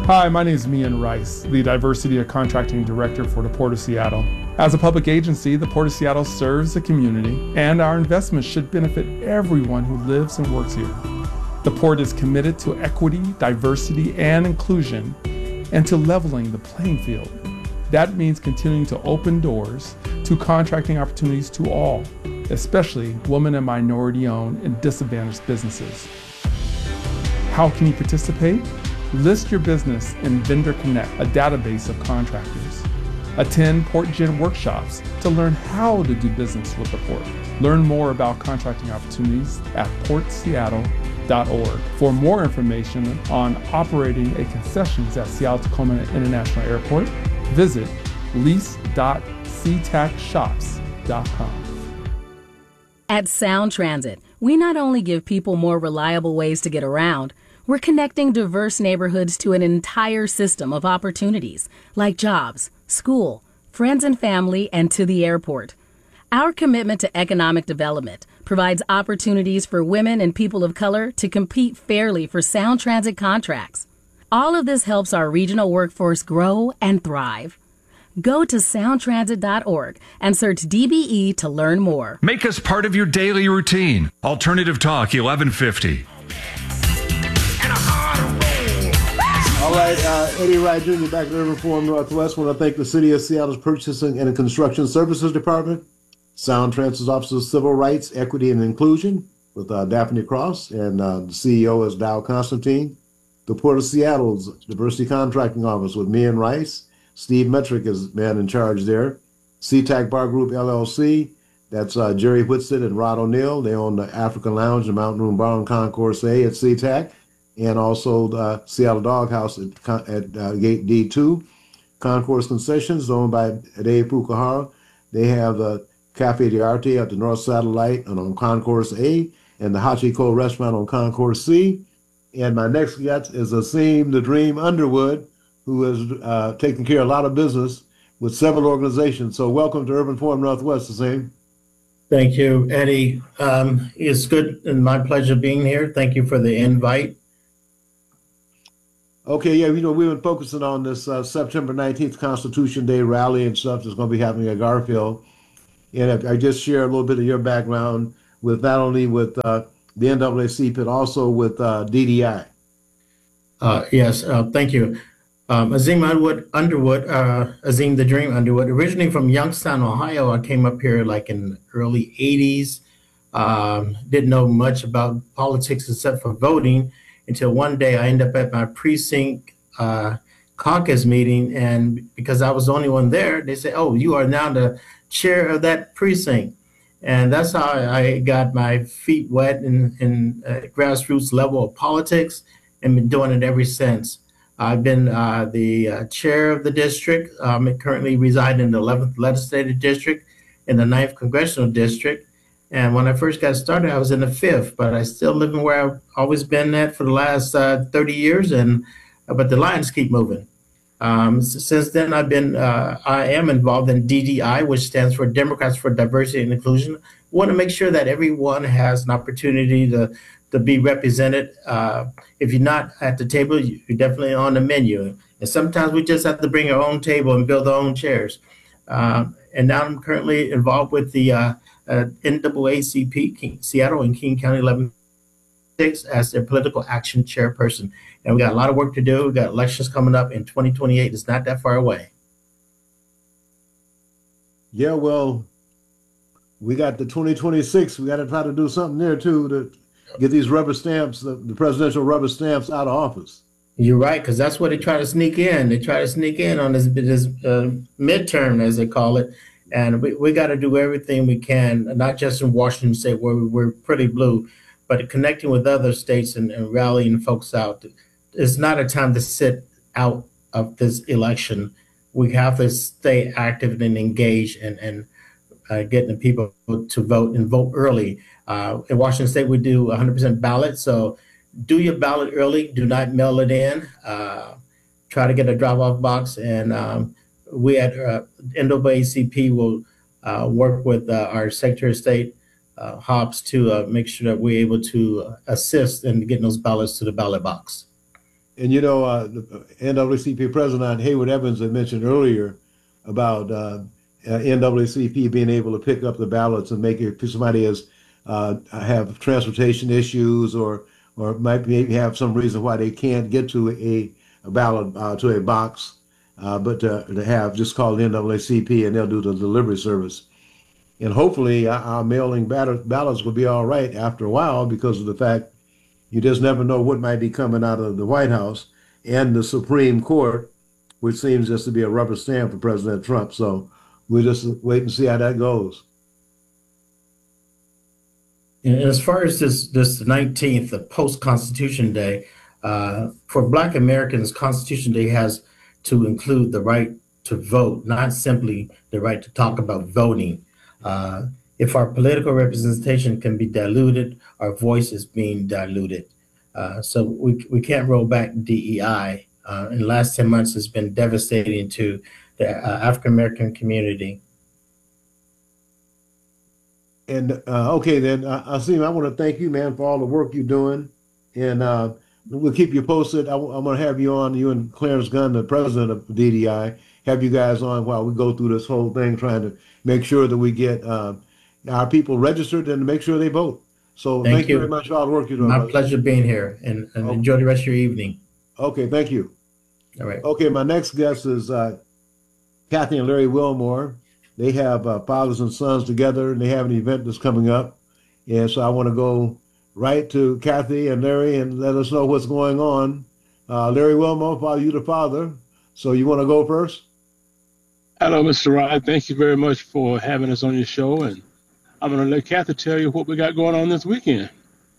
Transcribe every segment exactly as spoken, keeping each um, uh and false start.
Hi, my name is Mian Rice, the Diversity and Contracting Director for the Port of Seattle. As a public agency, the Port of Seattle serves the community, and our investments should benefit everyone who lives and works here. The Port is committed to equity, diversity, and inclusion, and to leveling the playing field. That means continuing to open doors to contracting opportunities to all, especially women and minority-owned and disadvantaged businesses. How can you participate? List your business in Vendor Connect, a database of contractors. Attend PortGen workshops to learn how to do business with the Port. Learn more about contracting opportunities at port seattle dot org. For more information on operating a concessions at Seattle-Tacoma International Airport, visit lease dot c tac shops dot com. At Sound Transit, we not only give people more reliable ways to get around, we're connecting diverse neighborhoods to an entire system of opportunities, like jobs, school, friends and family, and to the airport. Our commitment to economic development provides opportunities for women and people of color to compete fairly for Sound Transit contracts. All of this helps our regional workforce grow and thrive. Go to sound transit dot org and search D B E to learn more. Make us part of your daily routine. Alternative Talk, eleven fifty. All right, uh, Eddie Wright Junior back at Urban Forum Northwest. I want to thank the City of Seattle's Purchasing and Construction Services Department, Sound Transit's Office of Civil Rights, Equity, and Inclusion with uh, Daphne Cross, and uh, the C E O is Dow Constantine. The Port of Seattle's Diversity Contracting Office with Mian Rice. Steve Metrick is man in charge there. C TAC Bar Group L L C, that's uh, Jerry Whitsett and Rod O'Neill. They own the African Lounge, the Mountain Room Bar on Concourse A at C TAC, and also the Seattle Doghouse at, at uh, Gate D two. Concourse Concessions, owned by Dave Fukuhara. They have the Cafe d'Arte at the North Satellite and on Concourse A, and the Hachiko Restaurant on Concourse C. And my next guest is Asim the Dream Underwood, who is uh, taking care of a lot of business with several organizations. So welcome to Urban Forum Northwest, Asim. Thank you, Eddie. Um, it's good and my pleasure being here. Thank you for the invite. Okay, yeah, you know, we've been focusing on this uh, September nineteenth Constitution Day rally and stuff that's going to be happening at Garfield. And I, I just share a little bit of your background with not only with uh, the N double A C, but also with uh, D D I. Uh, yes, uh, thank you. Um, Asim Underwood, Underwood uh, Asim the Dream Underwood, originally from Youngstown, Ohio. I came up here like in the early eighties. Um, didn't know much about politics except for voting until one day I ended up at my precinct uh, caucus meeting. And because I was the only one there, they said, oh, you are now the chair of that precinct. And that's how I got my feet wet in, in uh, grassroots level of politics and been doing it ever since. I've been uh, the uh, chair of the district. Um, I currently reside in the eleventh Legislative District in the ninth Congressional District. And when I first got started, I was in the fifth, but I still live in where I've always been at for the last uh, thirty years. And uh, but the lines keep moving. Um, since then, I've been uh, I am involved in D D I, which stands for Democrats for Diversity and Inclusion. I want to make sure that everyone has an opportunity to to be represented. Uh, if you're not at the table, you're definitely on the menu. And sometimes we just have to bring our own table and build our own chairs. Uh, and now I'm currently involved with the uh, uh, N double A C P, King, Seattle and King County eleven six as their political action chairperson. And we got a lot of work to do. We got elections coming up in twenty twenty-eight. It's not that far away. Yeah, well, we got the twenty twenty-six. We got to try to do something there too to get these rubber stamps, the, the presidential rubber stamps, out of office. You're right, because that's what they try to sneak in. They try to sneak in on this, this uh, midterm, as they call it. And we, we got to do everything we can, not just in Washington State, where we're pretty blue, but connecting with other states and, and rallying folks out. It's not a time to sit out of this election. We have to stay active and engaged and, and uh, getting the people to vote and vote early. Uh, in Washington State, we do one hundred percent ballot. So do your ballot early. Do not mail it in. Uh, try to get a drop-off box. And um, we at uh, N double A C P will uh, work with uh, our Secretary of State, uh, Hobbs, to uh, make sure that we're able to assist in getting those ballots to the ballot box. And you know, uh, the N double A C P President Hayward Evans had mentioned earlier about uh, uh, N double A C P being able to pick up the ballots and make it if somebody has uh, have transportation issues or or might maybe have some reason why they can't get to a, a ballot uh, to a box, uh, but to, to have just call the N double A C P and they'll do the delivery service. And hopefully our, our mailing ballot, ballots will be all right after a while because of the fact you just never know what might be coming out of the White House and the Supreme Court, which seems just to be a rubber stamp for President Trump. So we'll just wait and see how that goes. And as far as this this nineteenth, the post-Constitution Day, uh, for Black Americans, Constitution Day has to include the right to vote, not simply the right to talk about voting. Uh, if our political representation can be diluted, our voice is being diluted. Uh, so we we can't roll back D E I. Uh, in the last ten months, it's been devastating to the uh, African American community. And uh, okay, then, uh, Asim, I want to thank you, man, for all the work you're doing. And uh, we'll keep you posted. I, I'm going to have you on, you and Clarence Gunn, the president of D D I, have you guys on while we go through this whole thing, trying to make sure that we get uh, our people registered and make sure they vote. So thank, thank you very much for all the work you're doing. My pleasure being here, and, and okay. Enjoy the rest of your evening. Okay, thank you. All right. Okay, my next guest is uh, Kathy and Larry Wilmore. They have uh, Fathers and Sons Together, and they have an event that's coming up. And so I want to go right to Kathy and Larry and let us know what's going on. Uh, Larry Wilmore, Father, you the father. So you want to go first? Hello, Mister Rod. Thank you very much for having us on your show. And I'm going to let Kathy tell you what we got going on this weekend.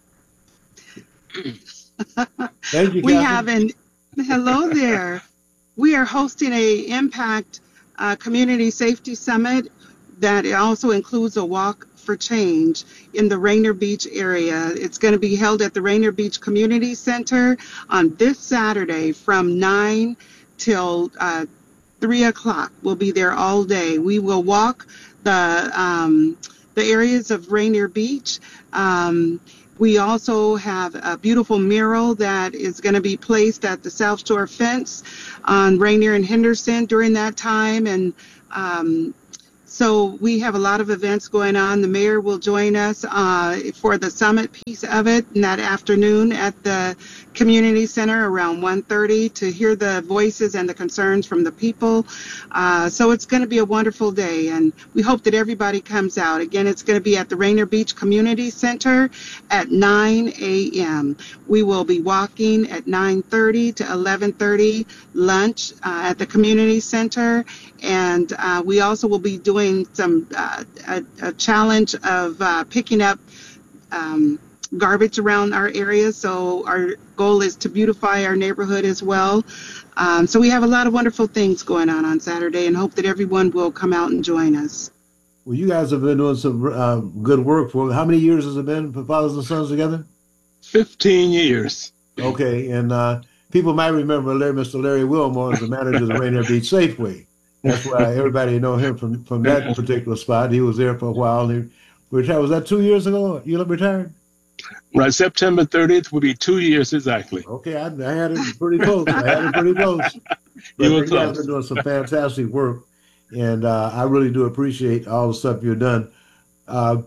Thank you, we Kathy. have an, hello there. We are hosting a Impact uh, Community Safety Summit that also includes a walk for change in the Rainier Beach area. It's going to be held at the Rainier Beach Community Center on this Saturday from nine till uh, three o'clock. We'll be there all day. We will walk the um, the areas of Rainier Beach. Um, we also have a beautiful mural that is going to be placed at the South Shore fence on Rainier and Henderson during that time. And um, so we have a lot of events going on. The mayor will join us uh, for the summit piece of it in that afternoon at the community center around one thirty to hear the voices and the concerns from the people. Uh, so it's going to be a wonderful day, and we hope that everybody comes out. Again, it's going to be at the Rainier Beach Community Center at nine a.m. We will be walking at nine thirty to eleven thirty, lunch uh, at the community center, and uh, we also will be doing some uh, a, a challenge of uh, picking up um, garbage around our area. So our goal is to beautify our neighborhood as well. Um, so we have a lot of wonderful things going on on Saturday, and hope that everyone will come out and join us. Well, you guys have been doing some uh, good work for, how many years has it been for Fathers and Sons Together? fifteen years. Okay, and uh, people might remember Larry, Mister Larry Wilmore is the manager of the Rainier Beach Safeway. That's why everybody know him from, from that particular spot. He was there for a while. He retired. Was that two years ago? You retired? Right, September thirtieth will be two years exactly. Okay, I, I had it pretty close. I had it pretty close. But You were you guys close. been doing some fantastic work, and uh, I really do appreciate all the stuff you've done. Uh,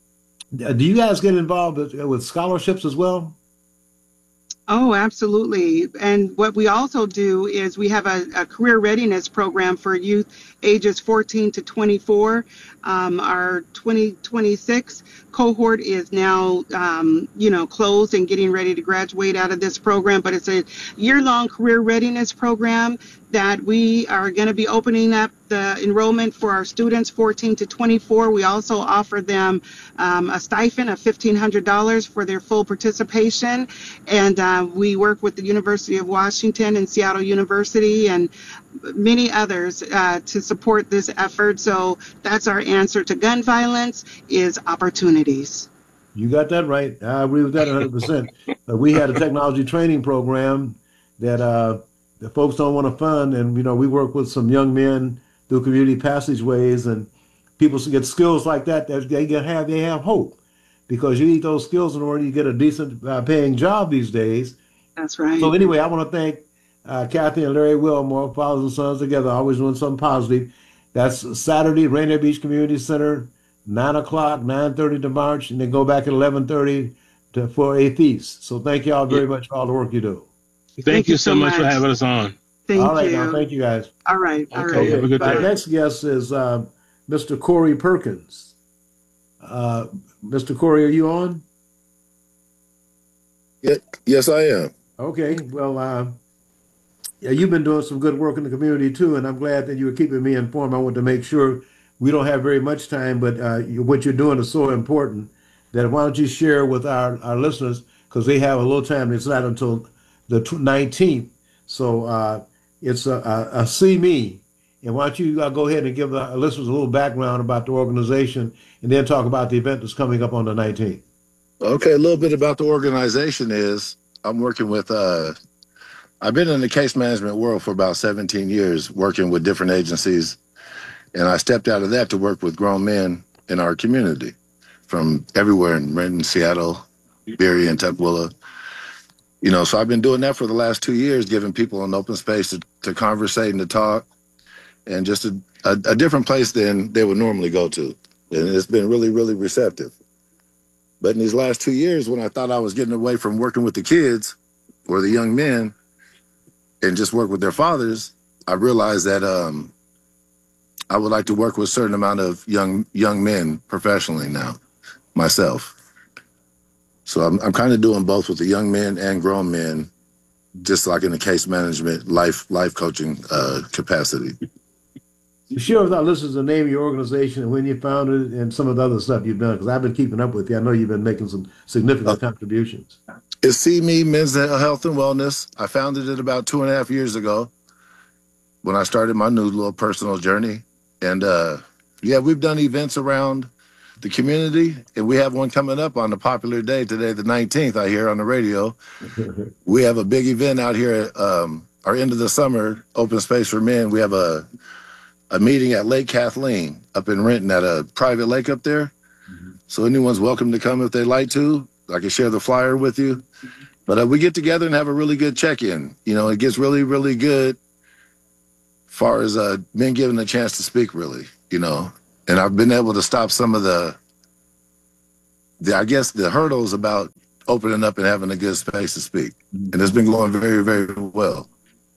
do you guys get involved with, with scholarships as well? Oh, absolutely. And what we also do is we have a, a career readiness program for youth ages fourteen to twenty-four. Um, our twenty twenty-six cohort is now, um, you know, closed and getting ready to graduate out of this program. But it's a year-long career readiness program that we are going to be opening up the enrollment for our students fourteen to twenty-four. We also offer them um, a stipend of fifteen hundred dollars for their full participation. And uh, we work with the University of Washington and Seattle University and many others uh, to support this effort. So that's our answer to gun violence, is opportunities. You got that right. I agree with that one hundred percent. Uh, we had a technology training program that uh, the folks don't want to fund, and you know we work with some young men through community passageways, and people get skills like that that they get have they have hope, because you need those skills in order to get a decent uh, paying job these days. That's right. So anyway, I want to thank uh, Kathy and Larry Wilmore, Fathers and Sons Together, always doing something positive. That's Saturday, Rainier Beach Community Center, nine o'clock, nine thirty to March, and then go back at eleven thirty to, for a feast. So thank you all very much for all the work you do. Thank, Thank you you so so much for much. having us on. Thank all right, you. now, thank you guys. All right. All Okay, right. have a good Bye. Our day. next guest is uh, Mister Corey Perkins. Uh, Mister Corey, are you on? Yeah, yes, I am. Okay, well, uh, yeah, you've been doing some good work in the community too, and I'm glad that you were keeping me informed. I want to make sure we don't have very much time, but uh, you, what you're doing is so important that why don't you share with our, our listeners, because they have a little time. It's not until the nineteenth, so uh, it's a, a, a See Me. And why don't you uh, go ahead and give our listeners a little background about the organization, and then talk about the event that's coming up on the nineteenth. Okay, a little bit about the organization is I'm working with, uh, I've been in the case management world for about seventeen years, working with different agencies. And I stepped out of that to work with grown men in our community from everywhere in Renton, Seattle, Berry, and Tukwila. You know, so I've been doing that for the last two years, giving people an open space to, to conversate and to talk, and just a, a, a different place than they would normally go to. And it's been really, really receptive. But in these last two years, when I thought I was getting away from working with the kids or the young men and just work with their fathers, I realized that um, I would like to work with a certain amount of young young men professionally now, myself. So I'm, I'm kind of doing both with the young men and grown men, just like in the case management, life life coaching uh, capacity. Share with our listeners the name of your organization and when you founded it and some of the other stuff you've done, because I've been keeping up with you. I know you've been making some significant uh, contributions. It's See Me Men's Health and Wellness. I founded it about two and a half years ago when I started my new little personal journey. And uh, yeah, we've done events around the community, and we have one coming up on the popular day today, the nineteenth, I hear on the radio. We have a big event out here at um, our end of the summer, Open Space for Men. We have a a meeting at Lake Kathleen up in Renton at a private lake up there. Mm-hmm. So anyone's welcome to come if they'd like to. I can share the flyer with you. Mm-hmm. But uh, we get together and have a really good check-in. You know, it gets really, really good as far as uh, men given a chance to speak, really, you know. And I've been able to stop some of the, the I guess, the hurdles about opening up and having a good space to speak. Mm-hmm. And it's been going very, very well.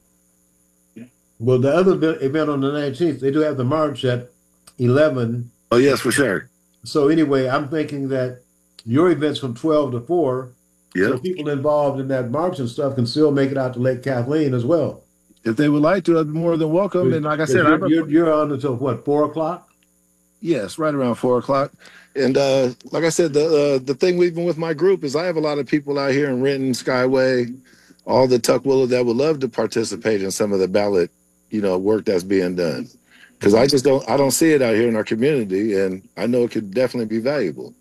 Well, the other event on the nineteenth, they do have the march at eleven. Oh, yes, for sure. So anyway, I'm thinking that your event's from twelve to four. Yep. So people involved in that march and stuff can still make it out to Lake Kathleen as well. If they would like to, I'd be more than welcome. And like I said, you're, I'm you're, you're on until what, four o'clock? Yes, right around four o'clock. And uh, like I said, the uh, the thing even with my group is I have a lot of people out here in Renton, Skyway, all the Tukwila that would love to participate in some of the ballot, you know, work that's being done. Because I just don't, I don't see it out here in our community, and I know it could definitely be valuable.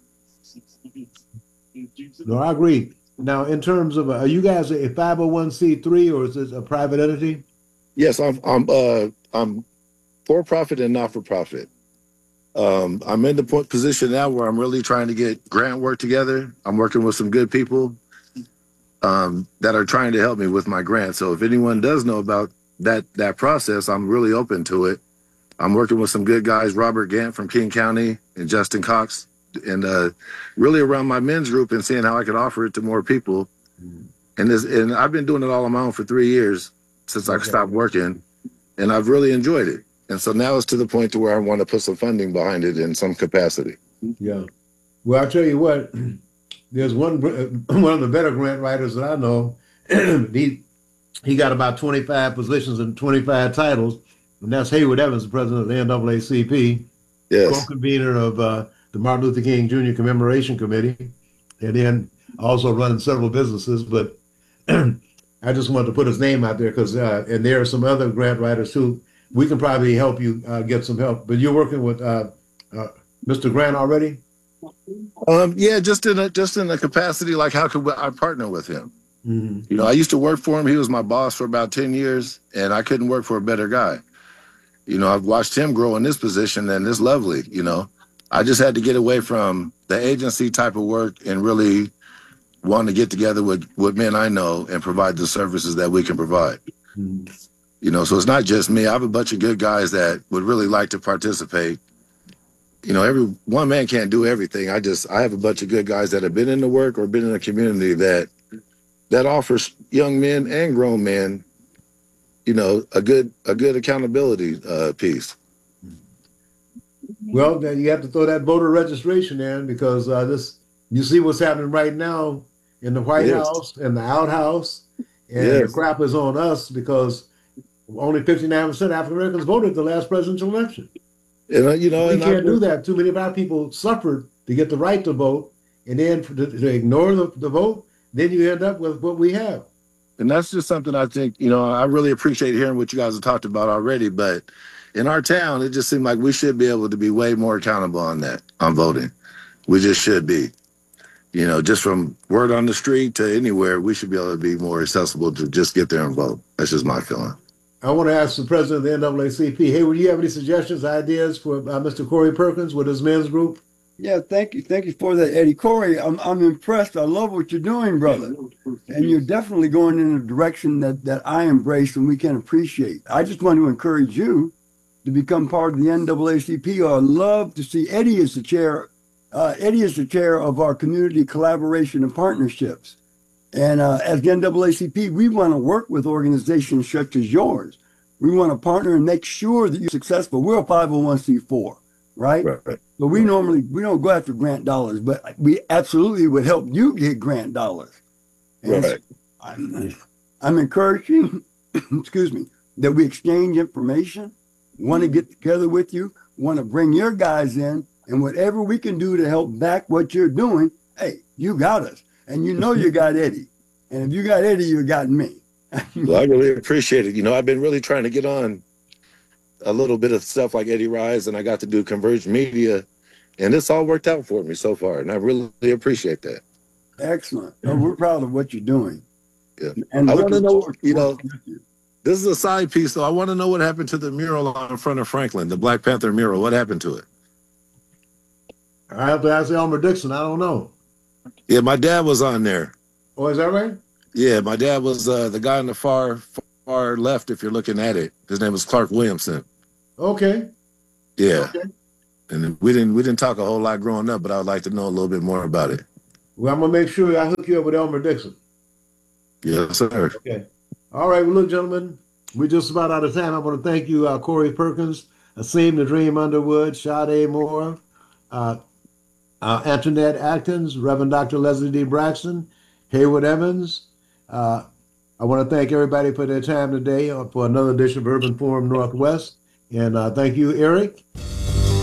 No, I agree. Now, in terms of, are you guys a five oh one c three or is this a private entity? Yes, I'm, I'm, uh, I'm for profit and not for profit. Um, I'm in the point position now where I'm really trying to get grant work together. I'm working with some good people um, that are trying to help me with my grant. So if anyone does know about that that process, I'm really open to it. I'm working with some good guys, Robert Gant from King County and Justin Cox, and uh, really around my men's group and seeing how I could offer it to more people. Mm-hmm. And this, and I've been doing it all on my own for three years since okay. I stopped working, and I've really enjoyed it. And so now it's to the point to where I want to put some funding behind it in some capacity. Yeah. Well, I'll tell you what, there's one one of the better grant writers that I know. he He got about twenty-five positions and twenty-five titles, and that's Hayward Evans, the president of the N double A C P, yes. co-convener of uh, the Martin Luther King Junior Commemoration Committee, and then also running several businesses. But I just wanted to put his name out there because, uh, and there are some other grant writers who we can probably help you uh, get some help. But you're working with uh, uh, Mister Grant already? Um, yeah, just in a just in a capacity like how could I partner with him? Mm-hmm. You know, I used to work for him. He was my boss for about ten years, and I couldn't work for a better guy. You know, I've watched him grow in this position, and it's lovely. You know, I just had to get away from the agency type of work and really want to get together with, with men I know and provide the services that we can provide. Mm-hmm. You know, so it's not just me. I have a bunch of good guys that would really like to participate. You know, every one man can't do everything. I just, I have a bunch of good guys that have been in the work or been in a community that, that offers young men and grown men, you know, a good, a good accountability uh, piece. Well, then you have to throw that voter registration in, because uh, this, you see what's happening right now in the White Yes. House and the outhouse, and Yes. the crap is on us because only fifty-nine percent of African Americans voted the last presidential election. And uh, you know, We and can't I, do that. Too many of our people suffered to get the right to vote, and then to, to ignore the, the vote, then you end up with what we have. And that's just something I think, you know, I really appreciate hearing what you guys have talked about already. But in our town, it just seemed like we should be able to be way more accountable on that, on voting. We just should be. You know, just from word on the street to anywhere, we should be able to be more accessible to just get there and vote. That's just my feeling. I want to ask the president of the N double A C P, hey, would you have any suggestions, ideas for uh, Mister Corey Perkins with his men's group? Yeah, thank you. Thank you for that, Eddie. Corey, I'm I'm impressed. I love what you're doing, brother. And you're definitely going in a direction that, that I embrace and we can appreciate. I just want to encourage you to become part of the N double A C P. I'd love to see Eddie as the chair. Uh, Eddie is the chair of our community collaboration and partnerships. And uh, as the N double A C P, we want to work with organizations such as yours. We want to partner and make sure that you're successful. We're a five oh one c four, right? Right, right. But we normally, we don't go after grant dollars, but we absolutely would help you get grant dollars. And Right. I'm, I'm encouraging, excuse me, that we exchange information, want to get together with you, want to bring your guys in, and whatever we can do to help back what you're doing, hey, you got us. And you know you got Eddie. And if you got Eddie, you got me. Well, I really appreciate it. You know, I've been really trying to get on a little bit of stuff like Eddie Rise, and I got to do Converge Media, and it's all worked out for me so far, and I really appreciate that. Excellent. Oh, we're proud of what you're doing. Yeah. And I want to looking know, forward you know, working with you. this is a side piece, though. I want to know what happened to the mural on front of Franklin, the Black Panther mural. What happened to it? I have to ask Elmer Dixon. I don't know. Yeah, my dad was on there. Oh, is that right? Yeah, my dad was uh, the guy on the far far left, if you're looking at it. His name was Clark Williamson. Okay. Yeah. Okay. And we didn't we didn't talk a whole lot growing up, but I would like to know a little bit more about it. Well, I'm going to make sure I hook you up with Elmer Dixon. Yes, sir. Okay. All right. Well, look, gentlemen, we're just about out of time. I want to thank you, uh, Corey Perkins, Asim the Dream Underwood, Sade Moore, uh, uh, Antoinette Atkins, Reverend Doctor Leslie D. Braxton, Haywood Evans. Uh, I want to thank everybody for their time today uh, for another edition of Urban Forum Northwest. And uh, thank you, Eric.